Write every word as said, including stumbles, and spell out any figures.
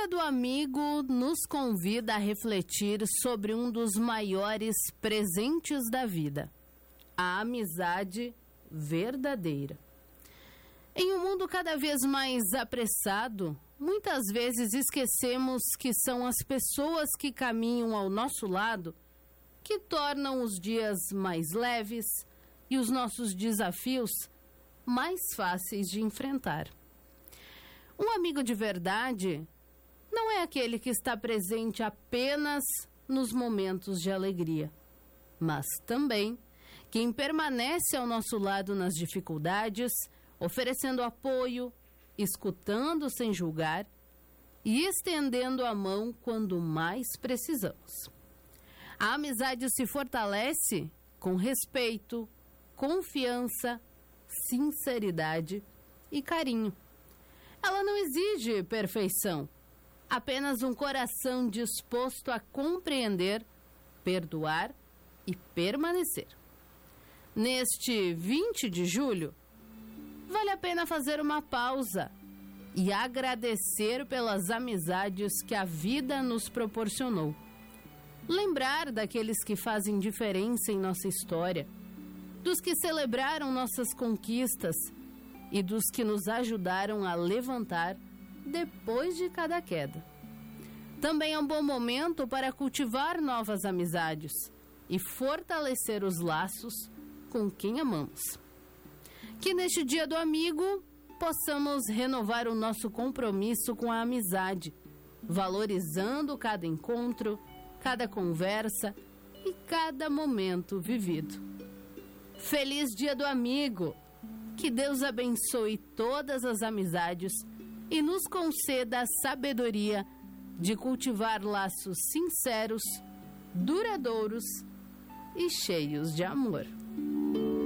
Dia do Amigo nos convida a refletir sobre um dos maiores presentes da vida, a amizade verdadeira. Em um mundo cada vez mais apressado, muitas vezes esquecemos que são as pessoas que caminham ao nosso lado que tornam os dias mais leves e os nossos desafios mais fáceis de enfrentar. Um amigo de verdade não é aquele que está presente apenas nos momentos de alegria, mas também quem permanece ao nosso lado nas dificuldades, oferecendo apoio, escutando sem julgar e estendendo a mão quando mais precisamos. A amizade se fortalece com respeito, confiança, sinceridade e carinho. Ela não exige perfeição, apenas um coração disposto a compreender, perdoar e permanecer. Neste vinte de julho, vale a pena fazer uma pausa e agradecer pelas amizades que a vida nos proporcionou. Lembrar daqueles que fazem diferença em nossa história, dos que celebraram nossas conquistas e dos que nos ajudaram a levantar depois de cada queda. Também é um bom momento para cultivar novas amizades e fortalecer os laços com quem amamos. Que neste Dia do Amigo possamos renovar o nosso compromisso com a amizade, valorizando cada encontro, cada conversa e cada momento vivido. Feliz Dia do Amigo! Que Deus abençoe todas as amizades e nos conceda a sabedoria de cultivar laços sinceros, duradouros e cheios de amor.